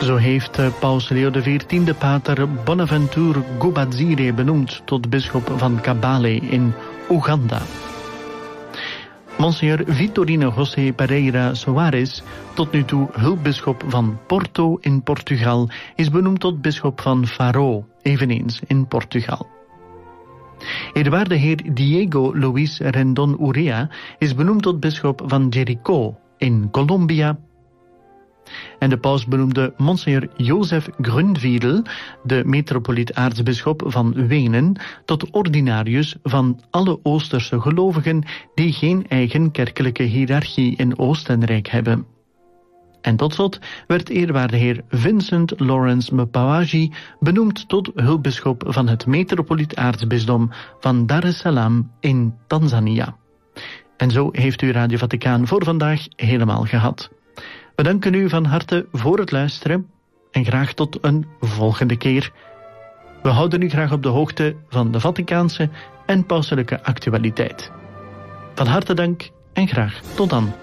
Zo heeft paus Leo XIV pater Bonaventure Gubazire benoemd tot bisschop van Kabale in Oeganda. Monseigneur Vitorino José Pereira Soares, tot nu toe hulpbisschop van Porto in Portugal, is benoemd tot bisschop van Faro, eveneens in Portugal. Eerwaarde heer Diego Luis Rendon Urea is benoemd tot bisschop van Jericó in Colombia. En de paus benoemde Monseigneur Jozef Grunwiedel, de metropoliet-aartsbisschop van Wenen, tot ordinarius van alle Oosterse gelovigen die geen eigen kerkelijke hiërarchie in Oostenrijk hebben. En tot slot werd eerwaarde heer Vincent Lawrence Mpawaji benoemd tot hulpbisschop van het metropoliet-aartsbisdom van Dar es Salaam in Tanzania. En zo heeft u Radio Vaticaan voor vandaag helemaal gehad. We danken u van harte voor het luisteren en graag tot een volgende keer. We houden u graag op de hoogte van de Vaticaanse en pauselijke actualiteit. Van harte dank en graag tot dan.